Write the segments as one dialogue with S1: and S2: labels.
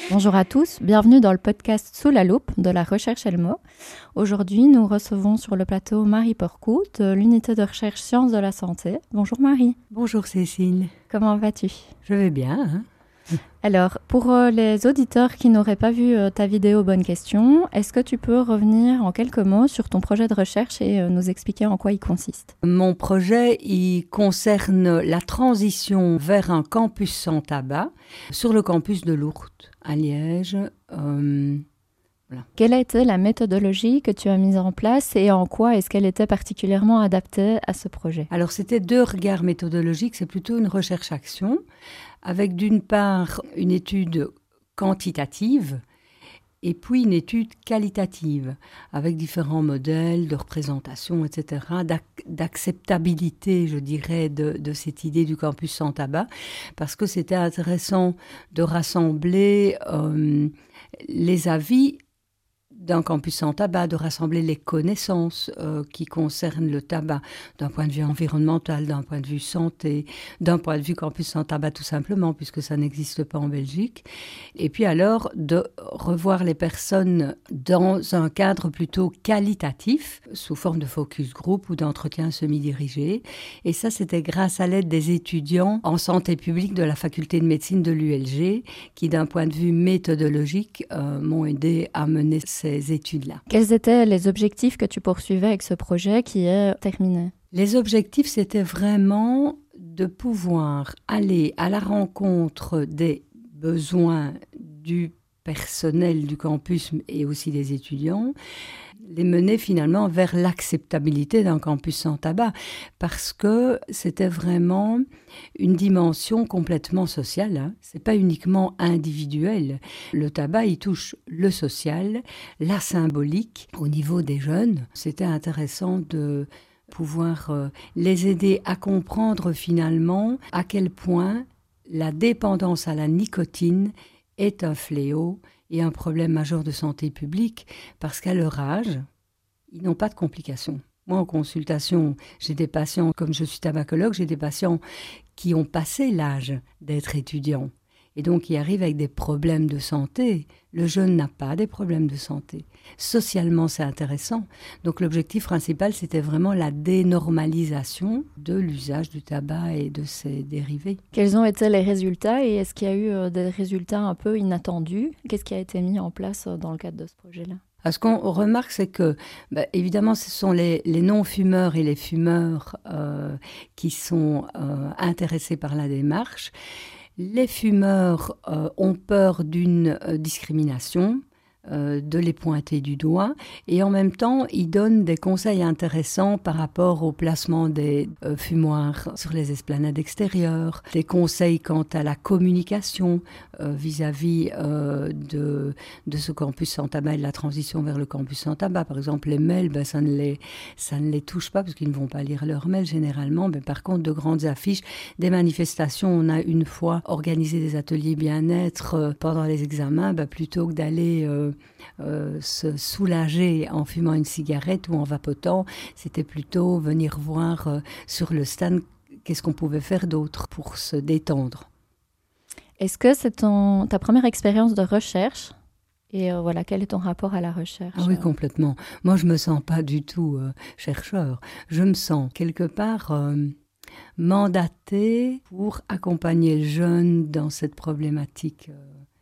S1: Bonjour à tous, bienvenue dans le podcast Sous la loupe de la recherche Elmo. Aujourd'hui, nous recevons sur le plateau Marie Porcout de l'unité de recherche Sciences de la Santé. Bonjour Marie.
S2: Bonjour Cécile.
S1: Comment vas-tu ?
S2: Je vais bien.
S1: Alors, pour les auditeurs qui n'auraient pas vu ta vidéo Bonne question, est-ce que tu peux revenir en quelques mots sur ton projet de recherche et nous expliquer en quoi il consiste ?
S2: Mon projet, il concerne la transition vers un campus sans tabac sur le campus de Lourdes, à Liège. Voilà.
S1: Quelle a été la méthodologie que tu as mise en place et en quoi est-ce qu'elle était particulièrement adaptée à ce projet ?
S2: Alors, c'était 2 regards méthodologiques, c'est plutôt une recherche-action, avec d'une part une étude quantitative et puis une étude qualitative, avec différents modèles de représentation, etc., d'acceptabilité, je dirais, de cette idée du campus sans tabac, parce que c'était intéressant de rassembler les avis d'un campus sans tabac, de rassembler les connaissances qui concernent le tabac d'un point de vue environnemental, d'un point de vue santé, d'un point de vue campus sans tabac tout simplement, puisque ça n'existe pas en Belgique. Et puis alors, de revoir les personnes dans un cadre plutôt qualitatif, sous forme de focus group ou d'entretien semi-dirigé. Et ça, c'était grâce à l'aide des étudiants en santé publique de la faculté de médecine de l'ULG, qui d'un point de vue méthodologique m'ont aidé à mener ces études-là.
S1: Quels étaient les objectifs que tu poursuivais avec ce projet qui est terminé ?
S2: Les objectifs, c'était vraiment de pouvoir aller à la rencontre des besoins du personnel du campus et aussi des étudiants, les mener finalement vers l'acceptabilité d'un campus sans tabac, parce que c'était vraiment une dimension complètement sociale, hein. C'est pas uniquement individuel. Le tabac, il touche le social, la symbolique au niveau des jeunes. C'était intéressant de pouvoir les aider à comprendre finalement à quel point la dépendance à la nicotine est un fléau et un problème majeur de santé publique, parce qu'à leur âge, ils n'ont pas de complications. Moi, en consultation, j'ai des patients, comme je suis tabacologue, j'ai des patients qui ont passé l'âge d'être étudiants et donc qui arrivent avec des problèmes de santé. Le jeune n'a pas des problèmes de santé. Socialement, c'est intéressant. Donc l'objectif principal, c'était vraiment la dénormalisation de l'usage du tabac et de ses dérivés.
S1: Quels ont été les résultats et est-ce qu'il y a eu des résultats un peu inattendus ? Qu'est-ce qui a été mis en place dans le cadre de ce projet-là ?
S2: Ce qu'on remarque, c'est que, évidemment, ce sont les non-fumeurs et les fumeurs qui sont intéressés par la démarche. Les fumeurs ont peur d'une discrimination, de les pointer du doigt, et en même temps, ils donnent des conseils intéressants par rapport au placement des fumoirs sur les esplanades extérieures, des conseils quant à la communication vis-à-vis de ce campus sans tabac et de la transition vers le campus sans tabac. Par exemple, les mails, ça ne les touche pas parce qu'ils ne vont pas lire leurs mails généralement. Mais par contre, de grandes affiches, des manifestations, on a une fois organisé des ateliers bien-être pendant les examens, plutôt que d'aller se soulager en fumant une cigarette ou en vapotant, c'était plutôt venir voir sur le stand qu'est-ce qu'on pouvait faire d'autre pour se détendre.
S1: Est-ce que c'est ta première expérience de recherche ? Et voilà, quel est ton rapport à la recherche ?
S2: Oui, complètement. Moi, je ne me sens pas du tout chercheur. Je me sens quelque part mandatée pour accompagner le jeune dans cette problématique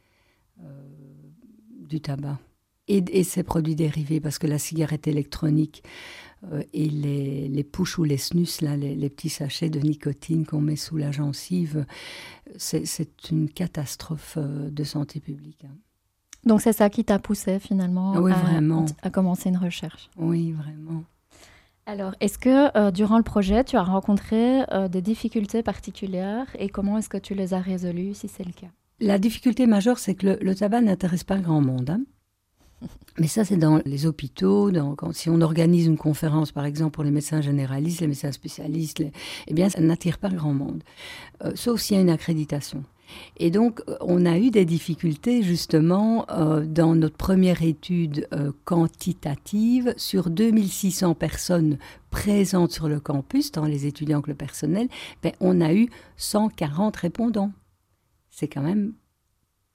S2: du tabac et ses produits dérivés, parce que la cigarette électronique et les pushs ou les snus, là, les petits sachets de nicotine qu'on met sous la gencive, c'est une catastrophe de santé publique. Hein.
S1: Donc c'est ça qui t'a poussé finalement à commencer une recherche.
S2: Oui, vraiment.
S1: Alors, est-ce que durant le projet, tu as rencontré des difficultés particulières et comment est-ce que tu les as résolues, si c'est le cas ?
S2: La difficulté majeure, c'est que le tabac n'intéresse pas grand monde. Hein. Mais ça, c'est dans les hôpitaux. Si on organise une conférence, par exemple, pour les médecins généralistes, les médecins spécialistes, eh bien, ça n'attire pas grand monde, sauf s'il y a une accréditation. Et donc, on a eu des difficultés, justement, dans notre première étude quantitative. Sur 2600 personnes présentes sur le campus, tant les étudiants que le personnel, on a eu 140 répondants. C'est quand même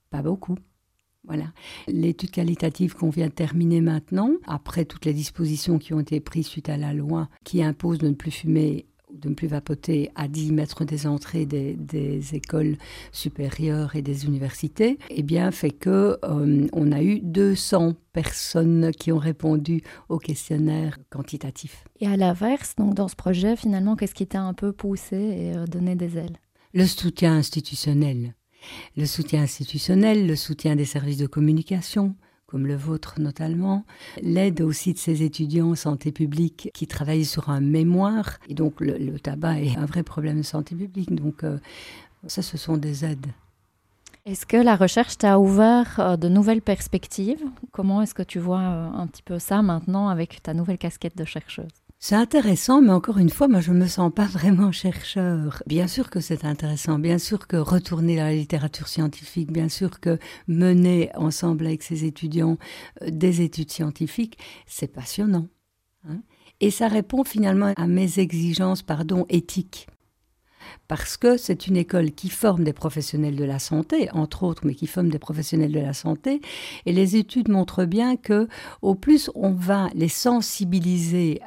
S2: Pas beaucoup. Voilà. L'étude qualitative qu'on vient de terminer maintenant, après toutes les dispositions qui ont été prises suite à la loi qui impose de ne plus fumer ou de ne plus vapoter à 10 mètres des entrées des écoles supérieures et des universités, eh bien, fait que on a eu 200 personnes qui ont répondu au questionnaire quantitatif.
S1: Et à l'inverse, donc dans ce projet, finalement, qu'est-ce qui t'a un peu poussé et donné des ailes?
S2: Le soutien institutionnel. Le soutien institutionnel, le soutien des services de communication, comme le vôtre notamment, l'aide aussi de ces étudiants en santé publique qui travaillent sur un mémoire. Et donc le tabac est un vrai problème de santé publique. Donc ça, ce sont des aides.
S1: Est-ce que la recherche t'a ouvert de nouvelles perspectives? Comment est-ce que tu vois un petit peu ça maintenant avec ta nouvelle casquette de chercheuse?
S2: C'est intéressant, mais encore une fois, moi, je ne me sens pas vraiment chercheur. Bien sûr que c'est intéressant, bien sûr que retourner dans la littérature scientifique, bien sûr que mener ensemble avec ces étudiants des études scientifiques, c'est passionnant. Hein. Et ça répond finalement à mes exigences, éthiques. Parce que c'est une école qui forme des professionnels de la santé, entre autres, mais qui forme des professionnels de la santé. Et les études montrent bien que, au plus on va les sensibiliser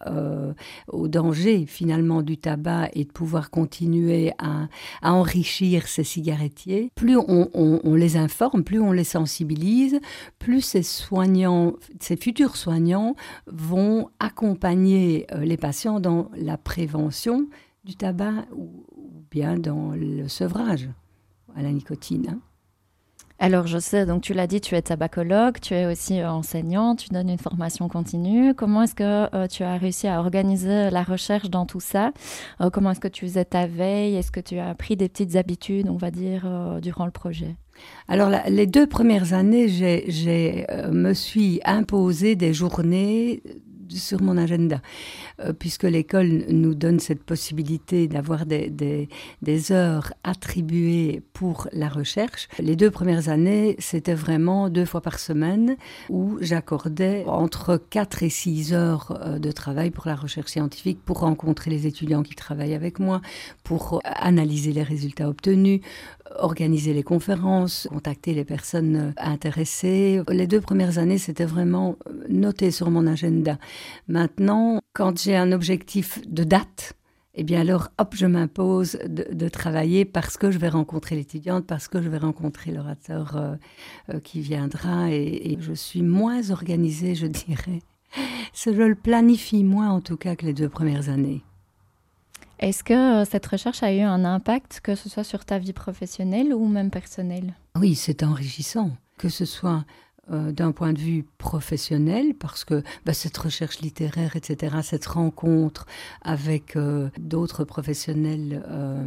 S2: au danger finalement du tabac et de pouvoir continuer à enrichir ces cigarettiers, plus on les informe, plus on les sensibilise, plus ces soignants, ces futurs soignants vont accompagner les patients dans la prévention du tabac ou bien dans le sevrage à la nicotine. Hein.
S1: Alors, je sais, donc tu l'as dit, tu es tabacologue, tu es aussi enseignant, tu donnes une formation continue. Comment est-ce que tu as réussi à organiser la recherche dans tout ça? Comment est-ce que tu faisais ta veille? Est-ce que tu as pris des petites habitudes, on va dire, durant le projet?
S2: Alors, les 2 premières années, me suis imposé des journées sur mon agenda, puisque l'école nous donne cette possibilité d'avoir des heures attribuées pour la recherche. Les 2 premières années, c'était vraiment 2 fois par semaine où j'accordais entre 4 et 6 heures de travail pour la recherche scientifique, pour rencontrer les étudiants qui travaillent avec moi, pour analyser les résultats obtenus, organiser les conférences, contacter les personnes intéressées. Les 2 premières années, c'était vraiment noté sur mon agenda. Maintenant, quand j'ai un objectif de date, eh bien alors, hop, je m'impose de travailler parce que je vais rencontrer l'étudiante, parce que je vais rencontrer l'orateur qui viendra et je suis moins organisée, je dirais. Je le planifie moins en tout cas que les 2 premières années.
S1: Est-ce que cette recherche a eu un impact, que ce soit sur ta vie professionnelle ou même personnelle?
S2: Oui, c'est enrichissant, que ce soit d'un point de vue professionnel, parce que cette recherche littéraire, etc., cette rencontre avec d'autres professionnels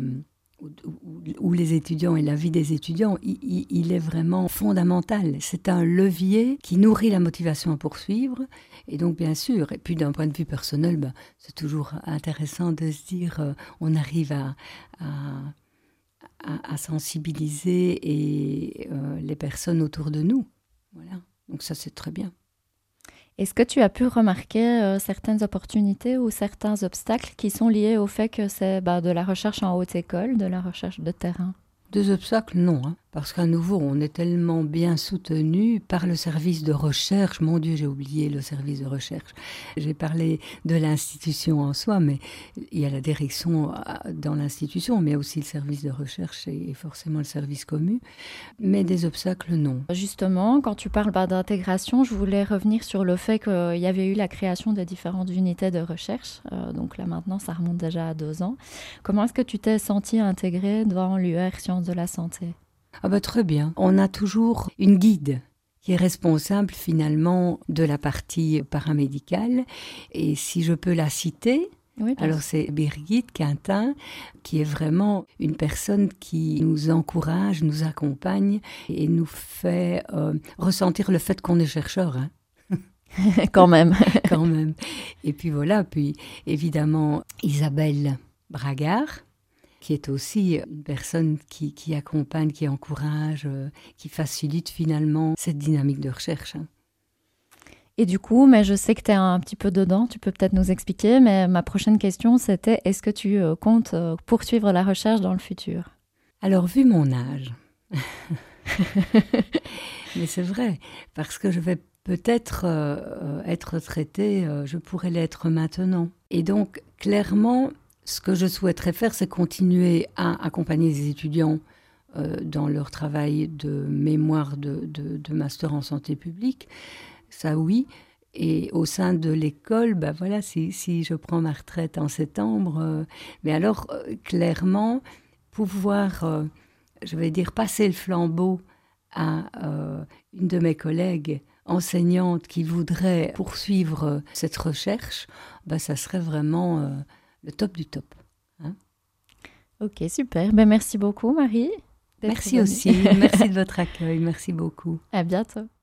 S2: où les étudiants et la vie des étudiants, il est vraiment fondamental. C'est un levier qui nourrit la motivation à poursuivre. Et donc, bien sûr, et puis d'un point de vue personnel, c'est toujours intéressant de se dire on arrive à sensibiliser les personnes autour de nous. Voilà, donc ça c'est très bien.
S1: Est-ce que tu as pu remarquer certaines opportunités ou certains obstacles qui sont liés au fait que c'est de la recherche en haute école, de la recherche de terrain?
S2: 2 obstacles, non. Parce qu'à nouveau, on est tellement bien soutenu par le service de recherche. Mon Dieu, j'ai oublié le service de recherche. J'ai parlé de l'institution en soi, mais il y a la direction dans l'institution, mais aussi le service de recherche et forcément le service commun. Mais des obstacles, non.
S1: Justement, quand tu parles d'intégration, je voulais revenir sur le fait qu'il y avait eu la création de différentes unités de recherche. Donc là, maintenant, ça remonte déjà à 2 ans. Comment est-ce que tu t'es sentie intégrée dans l'UR Sciences de la Santé?
S2: Très bien. On a toujours une guide qui est responsable finalement de la partie paramédicale. Et si je peux la citer, oui, alors c'est Birgit Quintin, qui est vraiment une personne qui nous encourage, nous accompagne et nous fait ressentir le fait qu'on est chercheur. Hein.
S1: Quand même.
S2: Quand même. Et puis voilà, puis évidemment Isabelle Bragard, qui est aussi une personne qui accompagne, qui encourage, qui facilite finalement cette dynamique de recherche. Hein.
S1: Et du coup, mais je sais que tu es un petit peu dedans, tu peux peut-être nous expliquer, mais ma prochaine question, c'était est-ce que tu comptes poursuivre la recherche dans le futur?
S2: Alors, vu mon âge, Mais c'est vrai, parce que je vais peut-être être retraitée, je pourrais l'être maintenant. Et donc, clairement, ce que je souhaiterais faire, c'est continuer à accompagner les étudiants dans leur travail de mémoire de master en santé publique. Ça, oui. Et au sein de l'école, ben voilà, si je prends ma retraite en septembre, mais alors, clairement, pouvoir, je vais dire, passer le flambeau à une de mes collègues enseignante qui voudrait poursuivre cette recherche, ben, ça serait vraiment le top du top. Hein.
S1: Ok, super. Ben, merci beaucoup, Marie.
S2: Merci aussi. Merci de votre accueil. Merci beaucoup.
S1: À bientôt.